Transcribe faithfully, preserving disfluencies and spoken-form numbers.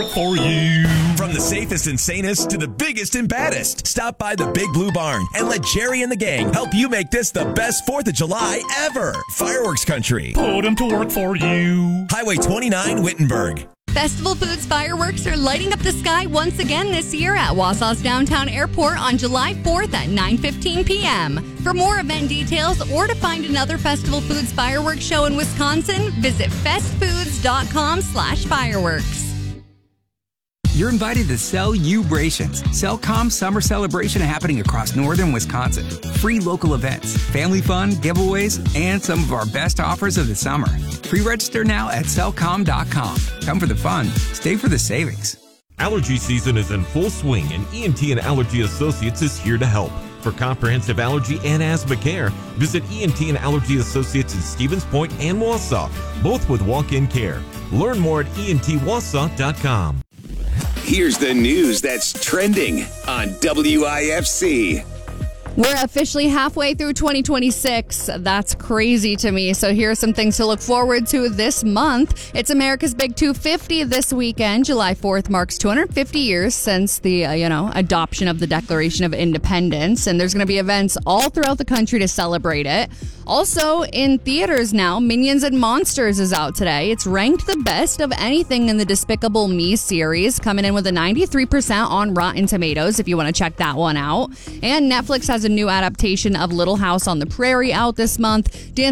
work for you. From the safest and sanest to the biggest and baddest, stop by the Big Blue Barn and let Jerry and the gang help you make this the best fourth of July ever. Fireworks Country. Put them to work for you. Highway twenty-nine, Wittenberg. Festival Foods fireworks are lighting up the sky once again this year at Wausau's Downtown Airport on July fourth at nine fifteen p.m. For more event details or to find another Festival Foods fireworks show in Wisconsin, visit festfoods.com slash fireworks. You're invited to Cellubrations, Cellcom's summer celebration happening across northern Wisconsin. Free local events, family fun, giveaways, and some of our best offers of the summer. Pre-register now at cellcom dot com. Come for the fun, stay for the savings. Allergy season is in full swing, and E N T and Allergy Associates is here to help. For comprehensive allergy and asthma care, visit E N T and Allergy Associates in Stevens Point and Wausau, both with walk-in care. Learn more at E N T wausau dot com. Here's the news that's trending on W I F C. We're officially halfway through twenty twenty-six. That's crazy to me. So here are some things to look forward to this month. It's America's Big two fifty this weekend. July fourth marks two hundred fifty years since the, uh, you know, adoption of the Declaration of Independence. And there's going to be events all throughout the country to celebrate it. Also in theaters now, Minions and Monsters is out today. It's ranked the best of anything in the Despicable Me series, coming in with a ninety-three percent on Rotten Tomatoes if you want to check that one out. And Netflix has a new adaptation of Little House on the Prairie out this month. Dan